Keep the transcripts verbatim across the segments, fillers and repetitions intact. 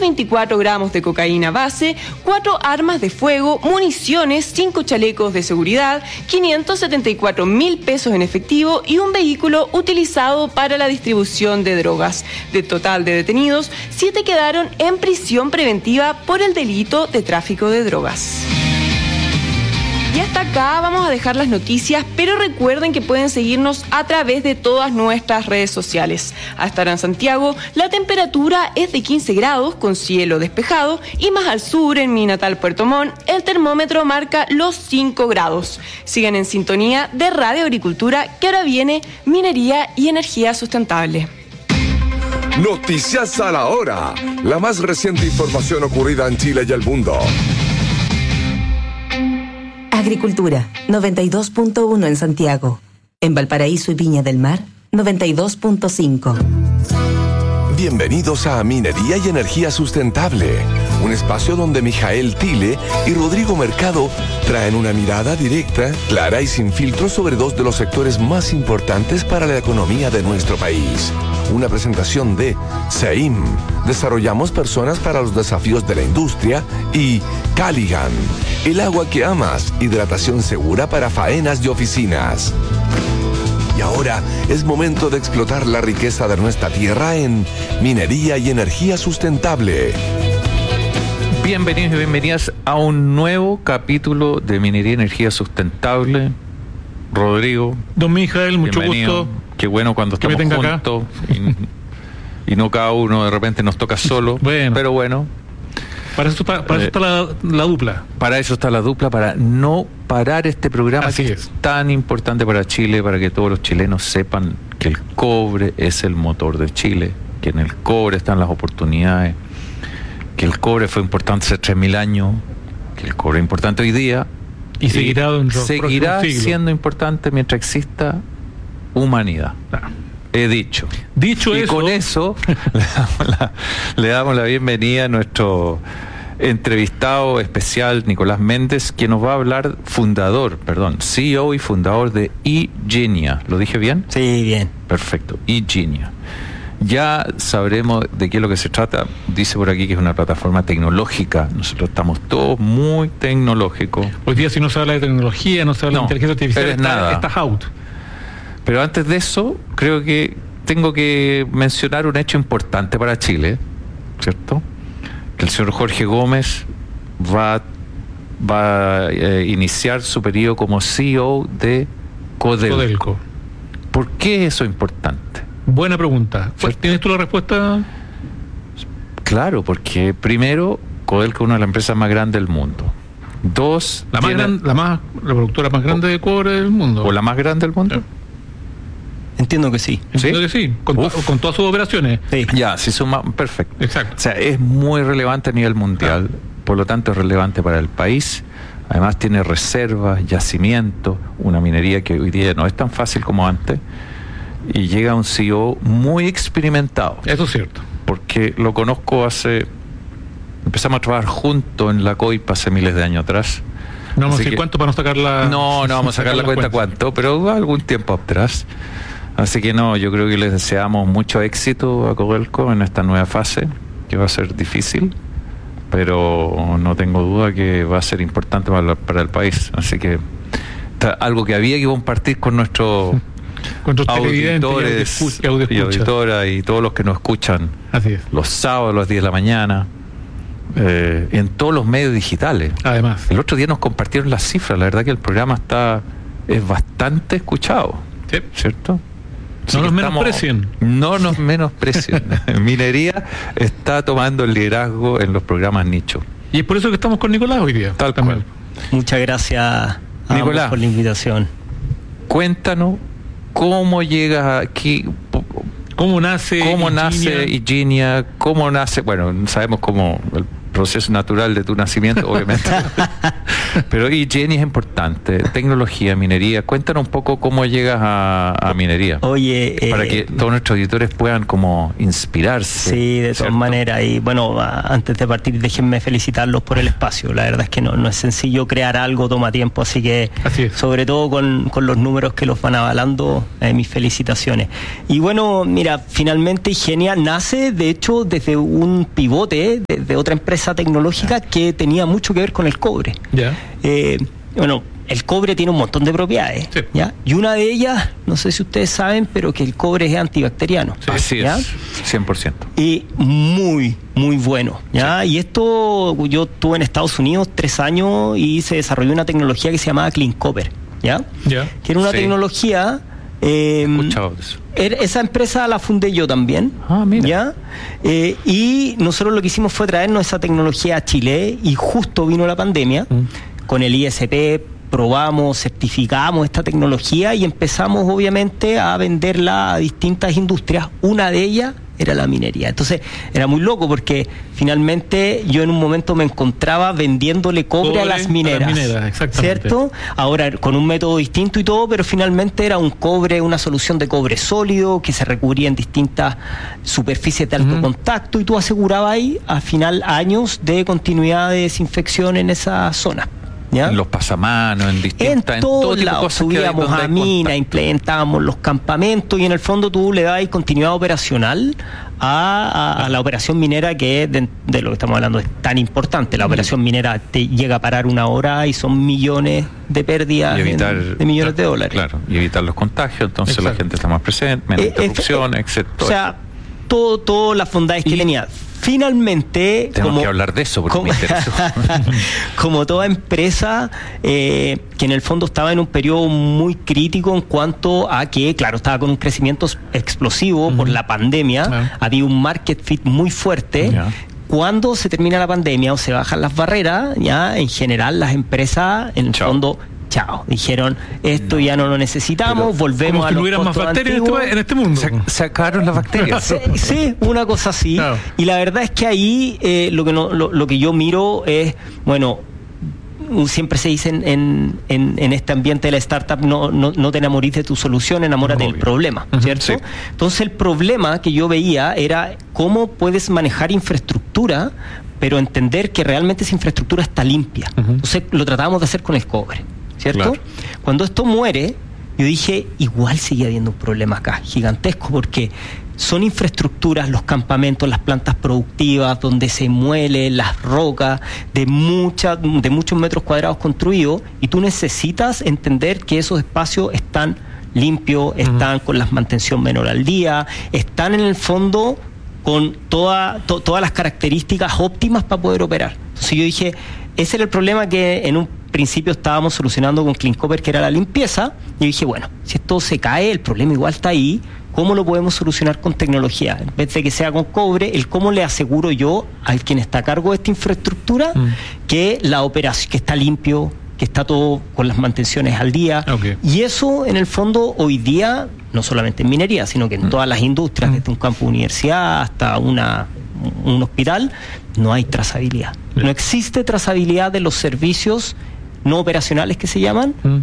veinticuatro gramos de cocaína base, cuatro armas de fuego, municiones, cinco chalecos de seguridad, quinientos setenta y cuatro mil pesos en efectivo y un vehículo utilizado para la distribución de drogas. De total de detenidos, siete quedaron en prisión preventiva por el delito de tráfico de drogas. Y hasta acá vamos a dejar las noticias, pero recuerden que pueden seguirnos a través de todas nuestras redes sociales. Hasta ahora en Santiago, la temperatura es de quince grados con cielo despejado y más al sur, en mi natal Puerto Montt, el termómetro marca los cinco grados. Sigan en sintonía de Radio Agricultura, que ahora viene Minería y Energía Sustentable. Noticias a la hora, la más reciente información ocurrida en Chile y el mundo. Agricultura, noventa y dos punto uno en Santiago. En Valparaíso y Viña del Mar, noventa y dos punto cinco. Bienvenidos a Minería y Energía Sustentable, un espacio donde Mijael Tile y Rodrigo Mercado traen una mirada directa, clara y sin filtros sobre dos de los sectores más importantes para la economía de nuestro país. Una presentación de SEIM, Desarrollamos Personas para los Desafíos de la Industria, y Caligan, el agua que amas, hidratación segura para faenas y oficinas. Y ahora es momento de explotar la riqueza de nuestra tierra en Minería y Energía Sustentable. Bienvenidos y bienvenidas a un nuevo capítulo de Minería y Energía Sustentable. Rodrigo. Don Mijael, mucho bienvenido. gusto. Qué bueno cuando estamos juntos y, y no cada uno de repente nos toca solo. Bueno. Pero bueno. Para eso está, para eso está la, la dupla. Para eso está la dupla, para no parar este programa. Así que es. es tan importante para Chile, para que todos los chilenos sepan que el cobre es el motor de Chile, que en el cobre están las oportunidades, que el cobre fue importante hace tres mil años, que el cobre es importante hoy día y, y seguirá, seguirá siendo importante mientras exista humanidad. Ah. He dicho. Dicho y eso. con eso le, damos la, le damos la bienvenida a nuestro entrevistado especial, Nicolás Méndez, que nos va a hablar, fundador, perdón, C E O y fundador de eGenia. ¿Lo dije bien? Sí, bien. Perfecto, eGenia. Ya sabremos de qué es lo que se trata. Dice por aquí que es una plataforma tecnológica. Nosotros estamos todos muy tecnológicos. Hoy día si no se habla de tecnología, no se habla no, de inteligencia artificial, está, nada. Está out. Pero antes de eso, creo que tengo que mencionar un hecho importante para Chile, ¿cierto? Que el señor Jorge Gómez va, va a eh, iniciar su periodo como C E O de Codelco. Codelco. ¿Por qué eso es importante? Buena pregunta. ¿Tienes tú la respuesta? Claro, porque primero, Codelco es una de las empresas más grandes del mundo. Dos, la más tiene, gran, la más la productora más grande o, de cobre del mundo. ¿O la más grande del mundo? Sí. Entiendo que sí. Entiendo ¿Sí? que sí, con, to, con todas sus operaciones. Sí. Ya, sí suma, perfecto. Exacto. O sea, es muy relevante a nivel mundial, ah. por lo tanto es relevante para el país. Además tiene reservas, yacimientos, una minería que hoy día no es tan fácil como antes. Y llega un C E O muy experimentado. Eso es cierto. Porque lo conozco hace... Empezamos a trabajar juntos en la COIPA hace miles de años atrás. No vamos Así a decir que, cuánto para no sacar la... No, no vamos a sacar la cuenta cuánto, pero algún tiempo atrás. Así que no, yo creo que les deseamos mucho éxito a Codelco en esta nueva fase, que va a ser difícil, pero no tengo duda que va a ser importante para, la, para el país. Así que está, algo que había que compartir con nuestros con auditores y, audio y auditoras y todos los que nos escuchan. Así es. Los sábados a las diez de la mañana, eh, en todos los medios digitales. Además. El otro día nos compartieron las cifras, la verdad que el programa está es bastante escuchado. Sí. ¿Cierto? No nos menosprecien. No nos menosprecien. Minería está tomando el liderazgo en los programas nicho. Y es por eso que estamos con Nicolás hoy día. Tal cual. Muchas gracias a Nicolás por la invitación. Cuéntanos cómo llegas aquí, cómo nace cómo nace eGenia, cómo nace, bueno, sabemos cómo el proceso natural de tu nacimiento, obviamente. Pero y Jenny es importante, tecnología, minería. Cuéntanos un poco cómo llegas a, a minería. Oye, para eh, que todos nuestros editores puedan como inspirarse. Sí, de todas maneras. Y bueno, antes de partir, déjenme felicitarlos por el espacio. La verdad es que no, no es sencillo crear algo, toma tiempo, así que así sobre todo con, con los números que los van avalando, eh, mis felicitaciones. Y bueno, mira, finalmente Igenia nace, de hecho, desde un pivote de, de otra empresa tecnológica que tenía mucho que ver con el cobre. Ya. Eh, bueno, el cobre tiene un montón de propiedades, sí. ¿ya? Y una de ellas, no sé si ustedes saben, pero que el cobre es antibacteriano. Sí, así ¿ya? es, cien por ciento. Y muy, muy bueno, ¿ya? Sí. Y esto, yo estuve en Estados Unidos tres años y se desarrolló una tecnología que se llamaba Clean Copper, ¿ya? Ya. Que era una Sí. tecnología... Eh, He escuchado de eso. Esa empresa la fundé yo también. Ah, mira. ¿Ya? Eh, y nosotros lo que hicimos fue traernos esa tecnología a Chile y justo vino la pandemia. Mm. Con el I S P probamos, certificamos esta tecnología y empezamos obviamente a venderla a distintas industrias. Una de ellas era la minería. Entonces era muy loco porque finalmente yo en un momento me encontraba vendiéndole cobre, cobre a las mineras, a las mineras, exactamente. ¿Cierto? Ahora con un método distinto y todo, pero finalmente era un cobre, una solución de cobre sólido que se recubría en distintas superficies de alto uh-huh. contacto y tú asegurabas ahí al final años de continuidad de desinfección en esa zona. ¿Ya? En los pasamanos, en distintas... En todos lados, subíamos a mina, implementábamos los campamentos y en el fondo tú le das continuidad operacional a, a, a la operación minera que es de, de lo que estamos hablando es tan importante. La operación minera te llega a parar una hora y son millones de pérdidas evitar, en, de millones de dólares. Claro, y evitar los contagios, entonces Exacto. la gente está más presente, menos eh, interrupciones, eh, etcétera. O sea, todo, todas las bondades y que tenía. Finalmente, tenemos como, que hablar de eso porque como, me interesó. como toda empresa eh, que en el fondo estaba en un periodo muy crítico en cuanto a que, claro, estaba con un crecimiento explosivo uh-huh. por la pandemia, uh-huh. había un market fit muy fuerte. Uh-huh. Cuando se termina la pandemia o se bajan las barreras, ya en general las empresas en el Chao. fondo chao, dijeron esto no. ya no lo necesitamos, pero volvemos como a que los no hubieran más bacterias antiguos. en este mundo. Se, se acabaron las bacterias. Sí, sí, una cosa así. Claro. Y la verdad es que ahí eh, lo que no, lo, lo que yo miro es, bueno, siempre se dice en, en, en, en este ambiente de la startup, no, no, no te enamorís de tu solución, enamórate Obvio. del problema, ¿cierto? Sí. Entonces el problema que yo veía era cómo puedes manejar infraestructura, pero entender que realmente esa infraestructura está limpia. Uh-huh. Entonces lo tratábamos de hacer con el cobre, ¿cierto? Claro. Cuando esto muere, yo dije, igual sigue habiendo un problema acá, gigantesco, porque son infraestructuras, los campamentos, las plantas productivas, donde se muele las rocas de, mucha, de muchos metros cuadrados construidos, y tú necesitas entender que esos espacios están limpios, están uh-huh. con la mantención menor al día, están en el fondo con toda, to, todas las características óptimas para poder operar. Entonces yo dije, ese era el problema que en un principio estábamos solucionando con Clean Copper, que era la limpieza, y yo dije, bueno, si esto se cae, el problema igual está ahí, ¿cómo lo podemos solucionar con tecnología? En vez de que sea con cobre, el cómo le aseguro yo al quien está a cargo de esta infraestructura mm. que la operación, que está limpio, que está todo con las mantenciones al día. Okay. Y eso, en el fondo, hoy día, no solamente en minería, sino que en mm. todas las industrias, mm. desde un campo de universidad hasta una, un hospital, no hay trazabilidad. Yeah. No existe trazabilidad de los servicios no operacionales que se llaman, mm.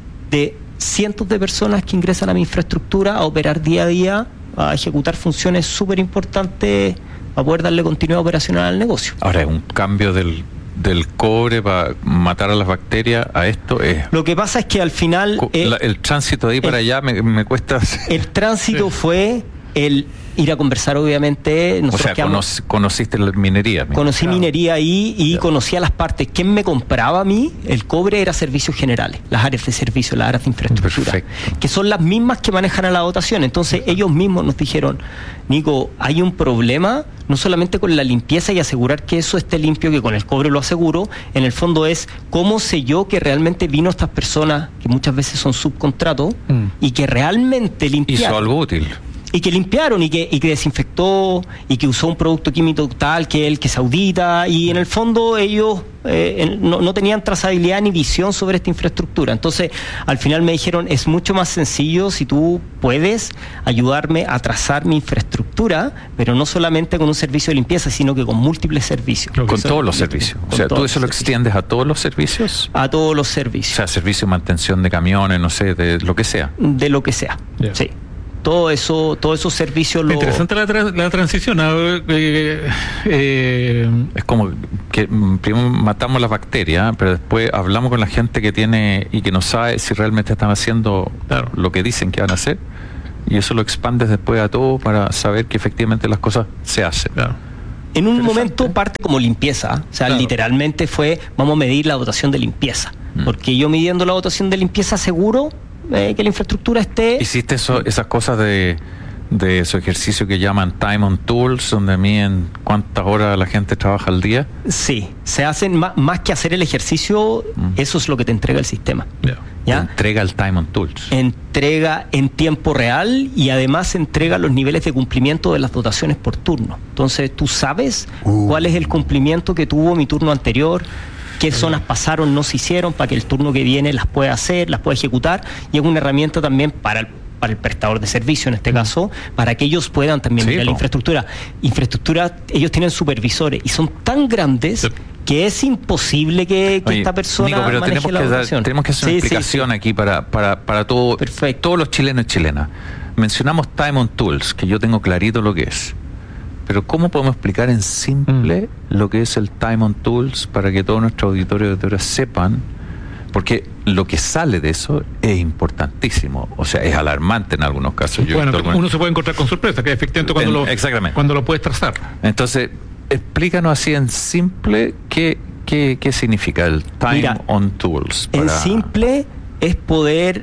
de cientos de personas que ingresan a mi infraestructura a operar día a día, a ejecutar funciones súper importantes para poder darle continuidad operacional al negocio. Ahora, es un cambio del, del cobre para matar a las bacterias a esto es... Lo que pasa es que al final... Co- eh, la, el tránsito de ahí el, para allá me, me cuesta... El tránsito sí. fue el ir a conversar, obviamente. O sea, conoc- conociste la minería. Conocí claro. minería ahí y claro. conocía las partes. ¿Quién me compraba a mí? El cobre era servicios generales, las áreas de servicio, las áreas de infraestructura, Perfecto. que son las mismas que manejan a la dotación. Entonces ellos mismos nos dijeron, Nico, hay un problema, no solamente con la limpieza y asegurar que eso esté limpio, que con el cobre lo aseguro, en el fondo es cómo sé yo que realmente vino estas personas, que muchas veces son subcontratos, mm. y que realmente limpiaron. Hizo algo útil. y que limpiaron y que, y que desinfectó y que usó un producto químico tal que el que se audita, y en el fondo ellos eh, no, no tenían trazabilidad ni visión sobre esta infraestructura. Entonces al final me dijeron, es mucho más sencillo si tú puedes ayudarme a trazar mi infraestructura, pero no solamente con un servicio de limpieza, sino que con múltiples servicios. Con todos los servicios. O sea, ¿tú eso lo extiendes a todos los servicios? A todos los servicios. O sea, servicio de mantención de camiones, no sé, de lo que sea. De lo que sea, yeah. Sí. Todo eso, todos esos servicios. Lo... Interesante la, tra la transición. Eh, eh, es como que primero matamos las bacterias, pero después hablamos con la gente que tiene y que no sabe si realmente están haciendo claro. lo que dicen que van a hacer, y eso lo expandes después a todo para saber que efectivamente las cosas se hacen. Claro. En un momento parte como limpieza, o sea, claro. literalmente fue, vamos a medir la dotación de limpieza, mm. porque yo midiendo la dotación de limpieza seguro Eh, que la infraestructura esté... ¿Hiciste eso, esas cosas de, de esos ejercicios que llaman Time on Tools, donde miden cuántas horas la gente trabaja al día? Sí, se hacen más, más que hacer el ejercicio, mm. eso es lo que te entrega el sistema. Yeah. ¿Ya? Te entrega el Time on Tools. Entrega en tiempo real y además entrega los niveles de cumplimiento de las dotaciones por turno. Entonces tú sabes uh. cuál es el cumplimiento que tuvo mi turno anterior, qué zonas pasaron, no se hicieron, para que el turno que viene las pueda hacer, las pueda ejecutar, y es una herramienta también para el, para el prestador de servicio, en este caso, para que ellos puedan también sí, mirar no. la infraestructura. Infraestructura, ellos tienen supervisores y son tan grandes sí. que es imposible que, que Oye, esta persona Nico, pero maneje tenemos la que dotación. Dar, tenemos que hacer una sí, explicación sí, sí. aquí para, para, para todo, todos los chilenos y chilenas. Mencionamos Time on Tools, que yo tengo clarito lo que es. Pero ¿cómo podemos explicar en simple mm. lo que es el Time on Tools para que todo nuestro auditorio de auditores sepan? Porque lo que sale de eso es importantísimo. O sea, es alarmante en algunos casos. Yo bueno, alguna... uno se puede encontrar con sorpresa, que efectivamente cuando, en, lo, exactamente. cuando lo puedes trazar. Entonces, explícanos así en simple qué, qué, qué significa el Time Mira, on Tools. Para... En simple es poder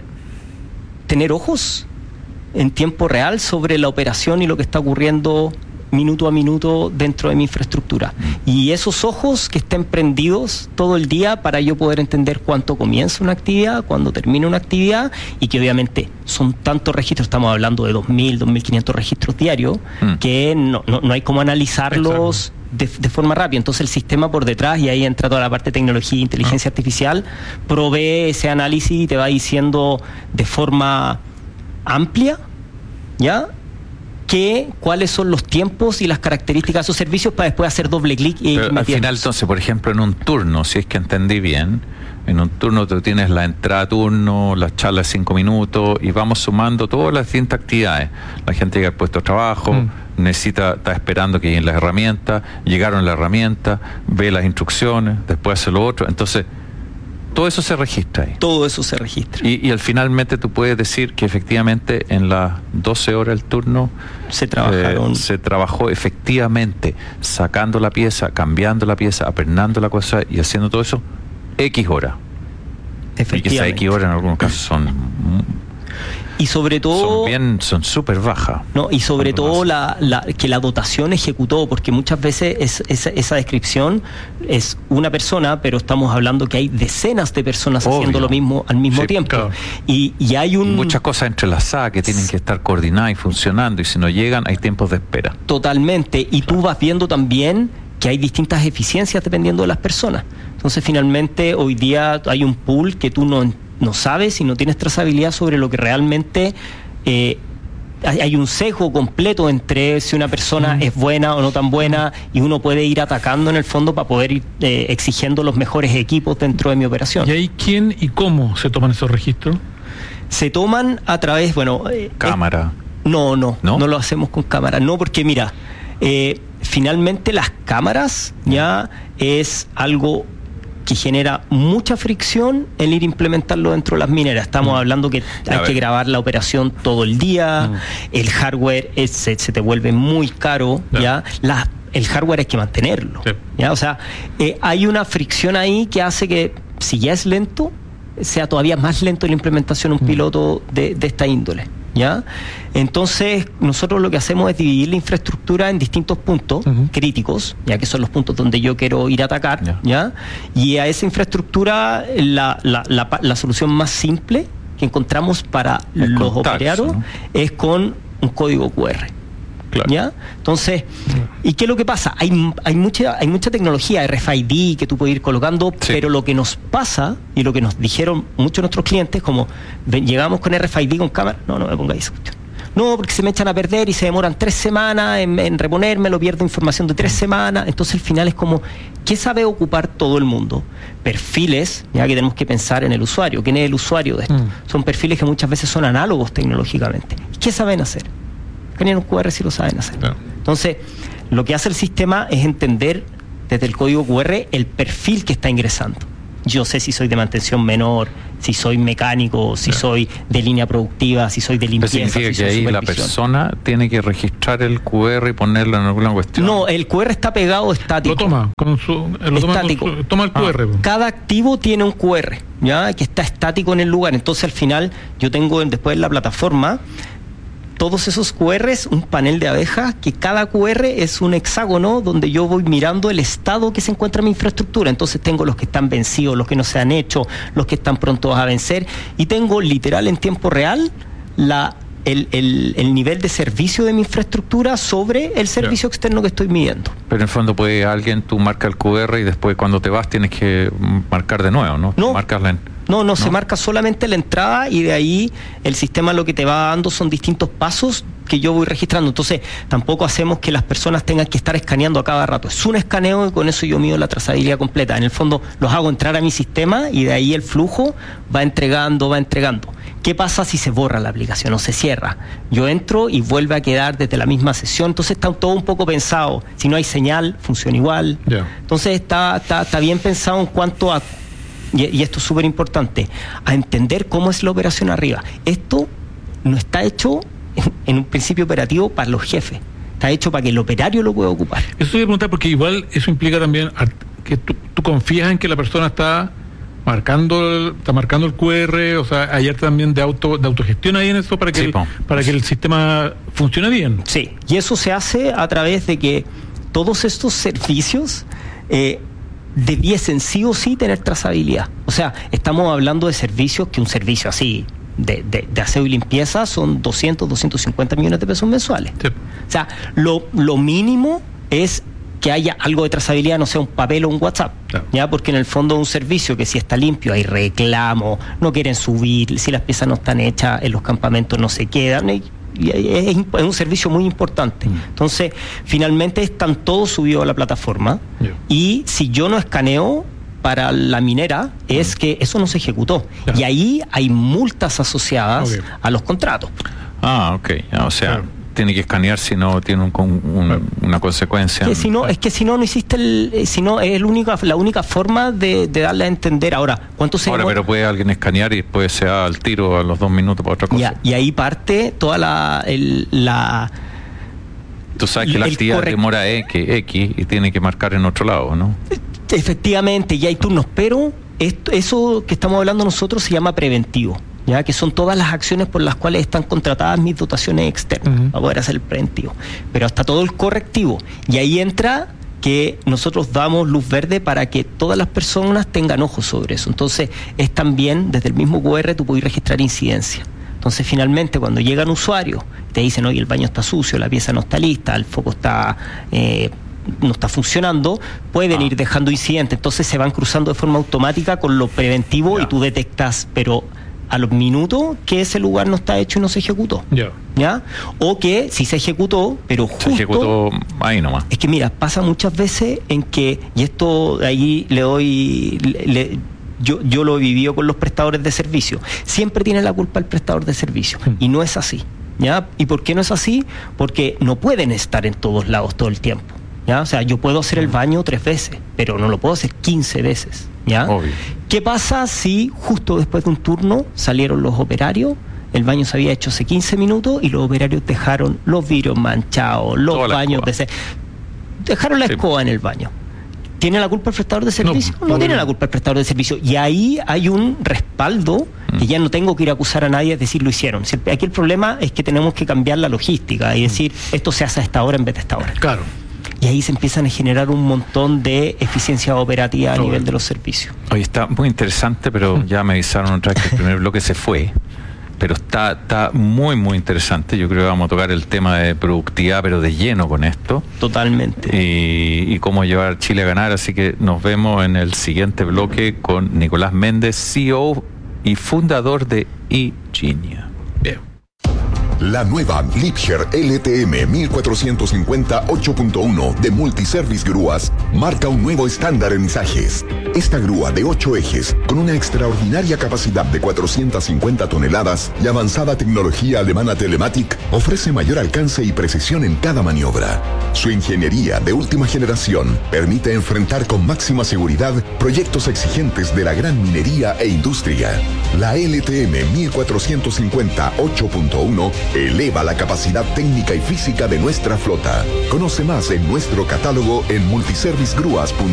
tener ojos en tiempo real sobre la operación y lo que está ocurriendo minuto a minuto dentro de mi infraestructura. Y esos ojos que estén prendidos todo el día para yo poder entender cuánto comienza una actividad, cuándo termina una actividad, y que obviamente son tantos registros, estamos hablando de dos mil, dos mil quinientos registros diarios, mm. que no, no, no hay cómo analizarlos de, de forma rápida. Entonces el sistema por detrás, y ahí entra toda la parte de tecnología e inteligencia ah. artificial, provee ese análisis y te va diciendo de forma amplia, ¿ya?, que cuáles son los tiempos y las características de esos servicios para después hacer doble clic y Pero al final, entonces, por ejemplo, en un turno, si es que entendí bien, en un turno tú tienes la entrada a turno, la charla de cinco minutos, y vamos sumando todas las distintas actividades. La gente llega al puesto de trabajo, mm. necesita, está esperando que lleguen las herramientas, llegaron las herramientas, ve las instrucciones, después hace lo otro. Entonces, todo eso se registra ahí. Todo eso se registra. Y, y al finalmente tú puedes decir que efectivamente en las doce horas del turno se trabajaron. Eh, se trabajó efectivamente sacando la pieza, cambiando la pieza, apernando la cosa y haciendo todo eso X horas. Efectivamente. Y que esas X horas en algunos casos son... Y sobre todo son bien, son súper bajas. No, y sobre todo la, la, que la dotación ejecutó, porque muchas veces es, es, esa descripción es una persona, pero estamos hablando que hay decenas de personas Obvio. haciendo lo mismo al mismo sí, tiempo. Claro. Y, y hay un... muchas cosas entrelazadas que tienen que estar coordinadas y funcionando, y si no llegan hay tiempos de espera. Totalmente, y claro. tú vas viendo también que hay distintas eficiencias dependiendo de las personas. Entonces finalmente hoy día hay un pool que tú no no sabes y no tienes trazabilidad sobre lo que realmente eh, hay, hay un sesgo completo entre si una persona mm. es buena o no tan buena, y uno puede ir atacando en el fondo para poder ir eh, exigiendo los mejores equipos dentro de mi operación. ¿Y ahí quién y cómo se toman esos registros? Se toman a través, bueno... Eh, cámara. Eh, no, no, no, no lo hacemos con cámara, no, porque mira, eh, finalmente las cámaras ya es algo que genera mucha fricción el ir a implementarlo dentro de las mineras. Estamos mm. hablando que hay que grabar la operación todo el día, mm. el hardware es, se, se te vuelve muy caro, yeah. ¿ya? La, el hardware hay que mantenerlo, sí. ¿ya? O sea, eh, hay una fricción ahí que hace que, si ya es lento, sea todavía más lento la implementación de un mm. piloto de, de esta índole, ¿ya? Entonces nosotros lo que hacemos es dividir la infraestructura en distintos puntos uh-huh. críticos, ya que son los puntos donde yo quiero ir a atacar, yeah. ¿ya? Y a esa infraestructura la, la, la, la solución más simple que encontramos para el los operarios, ¿no? es con un código cu erre. Claro. ¿Ya? Entonces, ¿y qué es lo que pasa? Hay, hay, mucha, hay mucha tecnología, erre efe i de, que tú puedes ir colocando, sí. Pero lo que nos pasa, y lo que nos dijeron muchos de nuestros clientes, como ven, llegamos con erre efe i de con cámara, no, no me pongáis cuestión. No, porque se me echan a perder y se demoran tres semanas en, en reponerme, lo pierdo información de tres semanas. Entonces, al final es como, ¿qué sabe ocupar todo el mundo? Perfiles, ya que tenemos que pensar en el usuario. ¿Quién es el usuario de esto? Mm. Son perfiles que muchas veces son análogos tecnológicamente. ¿Qué saben hacer? Escanear un cu erre si lo saben hacer. Claro. Entonces, lo que hace el sistema es entender desde el código cu erre el perfil que está ingresando. Yo sé si soy de mantención menor, si soy mecánico, si claro. soy de línea productiva, si soy de limpieza. Eso significa si que ahí la persona tiene que registrar el cu erre y ponerlo en alguna cuestión. No, el cu erre está pegado estático. Lo toma, con su, lo toma, estático. Con su, toma el cu erre. Ah. Cada activo tiene un cu erre, ¿ya? Que está estático en el lugar. Entonces, al final, yo tengo después en la plataforma todos esos cu erres, un panel de abejas, que cada cu erre es un hexágono donde yo voy mirando el estado que se encuentra en mi infraestructura. Entonces tengo los que están vencidos, los que no se han hecho, los que están prontos a vencer, y tengo literal en tiempo real la, el, el, el nivel de servicio de mi infraestructura sobre el servicio yeah. externo que estoy midiendo. Pero en el fondo puede alguien, tú marcas el cu erre y después cuando te vas tienes que marcar de nuevo, ¿no? No. Marcas la en... No, no, no, se marca solamente la entrada y de ahí el sistema lo que te va dando son distintos pasos que yo voy registrando. Entonces, tampoco hacemos que las personas tengan que estar escaneando a cada rato. Es un escaneo y con eso yo mido la trazabilidad completa. En el fondo, los hago entrar a mi sistema y de ahí el flujo va entregando, va entregando. ¿Qué pasa si se borra la aplicación o se cierra? Yo entro y vuelve a quedar desde la misma sesión. Entonces, está todo un poco pensado. Si no hay señal, funciona igual. Yeah. Entonces, está, está, está bien pensado en cuanto a... Y esto es súper importante, a entender cómo es la operación arriba. Esto no está hecho en, en un principio operativo para los jefes, está hecho para que el operario lo pueda ocupar. Eso te voy a preguntar porque igual eso implica también que tú, tú confías en que la persona está marcando está marcando el cu erre, o sea, hay también de auto de autogestión ahí en eso para que, sí, el, para que el sistema funcione bien. Sí, y eso se hace a través de que todos estos servicios eh, debiesen sí o sí tener trazabilidad. O sea, estamos hablando de servicios que un servicio así de, de, de aseo y limpieza son doscientos, doscientos cincuenta millones de pesos mensuales. Sí. O sea, lo, lo mínimo es que haya algo de trazabilidad, no sea un papel o un WhatsApp, claro. Ya, porque en el fondo es un servicio que si está limpio hay reclamo, no quieren subir, si las piezas no están hechas en los campamentos no se quedan, y es un servicio muy importante. Mm. Entonces, finalmente están todos subidos a la plataforma, yeah. Y si yo no escaneo para la minera, es mm. que eso no se ejecutó. Yeah. Y ahí hay multas asociadas okay. a los contratos. Ah, ok. O sea, claro. Tiene que escanear si no tiene un, un, claro. una consecuencia. Que si no, es que si no, no hiciste el... Si no, es el única, la única forma de, de darle a entender. Ahora, ¿cuánto se Ahora, demora? Pero puede alguien escanear y después se da al tiro a los dos minutos para otra cosa. Ya, y ahí parte toda la... El, la Tú sabes que la actividad correct... demora X, X y tiene que marcar en otro lado, ¿no? Efectivamente, ya hay turnos, pero esto, eso que estamos hablando nosotros se llama preventivo. Ya que son todas las acciones por las cuales están contratadas mis dotaciones externas, uh-huh. para poder hacer el preventivo. Pero hasta todo el correctivo. Y ahí entra que nosotros damos luz verde para que todas las personas tengan ojos sobre eso. Entonces, es también, desde el mismo cu erre, tú puedes registrar incidencia. Entonces, finalmente, cuando llegan usuarios, te dicen, oye, el baño está sucio, la pieza no está lista, el foco está... Eh, no está funcionando, pueden ah. ir dejando incidentes. Entonces, se van cruzando de forma automática con lo preventivo, yeah. Y tú detectas, pero... a los minutos que ese lugar no está hecho y no se ejecutó. Yeah. ¿Ya? O que sí se ejecutó, pero justo... Se ejecutó ahí nomás. Es que mira, pasa muchas veces en que, y esto ahí le doy... Le, le, yo, yo lo he vivido con los prestadores de servicio. Siempre tiene la culpa el prestador de servicio. Mm. Y no es así. ¿Ya? ¿Y por qué no es así? Porque no pueden estar en todos lados todo el tiempo. ¿Ya? O sea, yo puedo hacer el baño tres veces, pero no lo puedo hacer quince veces. ¿Ya? Obvio. ¿Qué pasa si justo después de un turno salieron los operarios, el baño se había hecho hace quince minutos y los operarios dejaron los vidrios manchados, los Toda baños de se... dejaron la sí. escoba en el baño? ¿Tiene la culpa el prestador de servicio? No, no, no tiene la culpa el prestador de servicio. Y ahí hay un respaldo mm. que ya no tengo que ir a acusar a nadie, es decir, lo hicieron. Aquí el problema es que tenemos que cambiar la logística y decir, esto se hace a esta hora en vez de esta hora. Claro. Y ahí se empiezan a generar un montón de eficiencia operativa a oh, nivel de los servicios. Oye, está muy interesante, pero mm. ya me avisaron otra vez que el primer bloque se fue. pero está, está muy, muy interesante. Yo creo que vamos a tocar el tema de productividad, pero de lleno con esto. Totalmente. Y, y cómo llevar a Chile a ganar. Así que nos vemos en el siguiente bloque con Nicolás Méndez, C E O y fundador de Ingenia. Bien. La nueva Liebherr L T M mil cuatrocientos cincuenta ocho punto uno de Multiservice Grúas marca un nuevo estándar en izajes. Esta grúa de ocho ejes, con una extraordinaria capacidad de cuatrocientas cincuenta toneladas y avanzada tecnología alemana Telematic, ofrece mayor alcance y precisión en cada maniobra. Su ingeniería de última generación permite enfrentar con máxima seguridad proyectos exigentes de la gran minería e industria. La L T M mil cuatrocientos cincuenta ocho punto uno eleva la capacidad técnica y física de nuestra flota. Conoce más en nuestro catálogo en multiservicegrúas punto com.